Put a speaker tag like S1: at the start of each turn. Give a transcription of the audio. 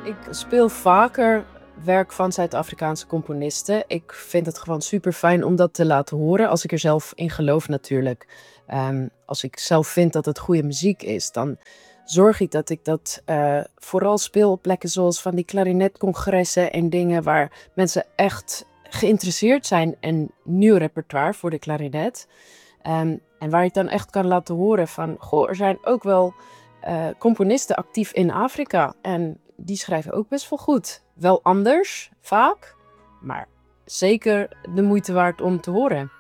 S1: Ik speel vaker werk van Zuid-Afrikaanse componisten. Ik vind het gewoon super fijn om dat te laten horen, als ik er zelf in geloof natuurlijk. Als ik zelf vind dat het goede muziek is, dan zorg ik dat vooral speel op plekken zoals van die klarinetcongressen en dingen waar mensen echt geïnteresseerd zijn in nieuw repertoire voor de klarinet. En waar ik dan echt kan laten horen van, goh, er zijn ook wel componisten actief in Afrika. En die schrijven ook best wel goed. Wel anders, vaak, maar zeker de moeite waard om te horen.